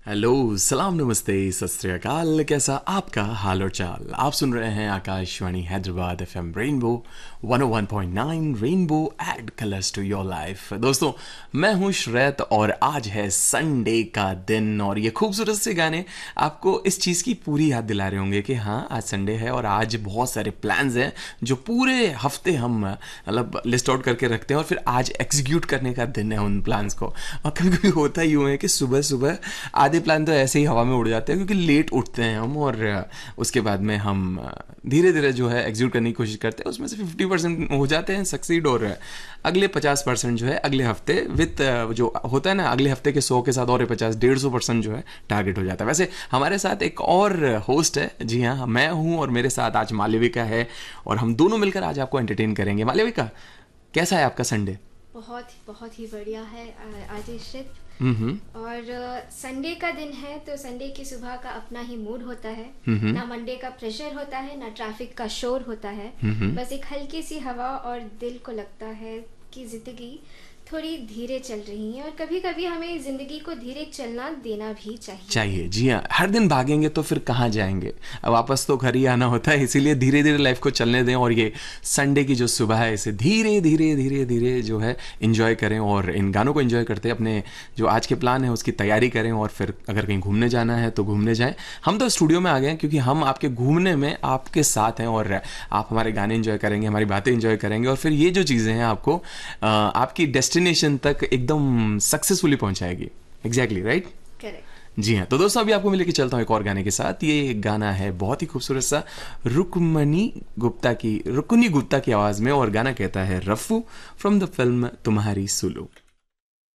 Hello, सलाम, नमस्ते, सत श्री अकाल। कैसा आपका हाल और चाल? आप सुन रहे हैं Akashvani Hyderabad FM rainbow 101.9। Rainbow add colours to your life. दोस्तों, मैं हूं श्रेत और आज है संडे का दिन और ये खूबसूरत से गाने आपको इस चीज़ की पूरी याद दिला रहे होंगे कि हाँ, आज संडे है और आज बहुत सारे प्लान्स हैं जो पूरे हफ्ते हम मतलब लिस्ट आउट करके रखते हैं और फिर आज एग्जीक्यूट करने का दिन है उन प्लान्स को। और कभी कभी होता ही यूँ है कि सुबह सुबह आधे प्लान तो ऐसे ही हवा में उड़ जाते हैं क्योंकि लेट उठते हैं हम और उसके बाद में हम धीरे धीरे जो है एग्जीक्यूट करने की कोशिश करते हैं। उसमें से 50% हो जाते हैं सक्सीड और अगले 50% जो है अगले हफ्ते विथ जो होता है ना, अगले हफ्ते के 100 के साथ और 50-150% जो है टारगेट हो जाता है। वैसे हमारे साथ एक और होस्ट है, जी हाँ, मैं हूँ और मेरे साथ आज मालविका है और हम दोनों मिलकर आज आपको एंटरटेन करेंगे। मालविका, कैसा है आपका संडे? बहुत ही बढ़िया है आज इशित। और संडे का दिन है तो संडे की सुबह का अपना ही मूड होता है। ना मंडे का प्रेशर होता है, ना ट्रैफिक का शोर होता है। बस एक हल्की सी हवा और दिल को लगता है कि जिंदगी थोड़ी धीरे चल रही है और कभी कभी हमें जिंदगी को धीरे चलना देना भी चाहिए। जी हाँ, हर दिन भागेंगे तो फिर कहाँ जाएंगे? अब वापस तो घर ही आना होता है, इसीलिए धीरे धीरे लाइफ को चलने दें और ये संडे की जो सुबह है इसे धीरे धीरे धीरे धीरे जो है एंजॉय करें और इन गानों को एंजॉय करते अपने जो आज के प्लान है उसकी तैयारी करें और फिर अगर कहीं घूमने जाना है तो घूमने जाएं। हम तो स्टूडियो में आ गए हैं क्योंकि हम आपके घूमने में आपके साथ हैं और आप हमारे गाने एंजॉय करेंगे, हमारी बातें एंजॉय करेंगे और फिर ये जो चीज़ें हैं आपको आपकी डेस्टिनेशन तक एकदम सक्सेसफुली पहुंचाएगी। Exactly right, correct. जी हाँ। तो दोस्तों, अभी आपको मैं लेके चलता हूँ एक और गाने के साथ। ये गाना है बहुत ही खूबसूरत सा रुक्मिणी गुप्ता की आवाज में और गाना कहता है रफ्फू फ्रॉम द फिल्म तुम्हारी सुलू।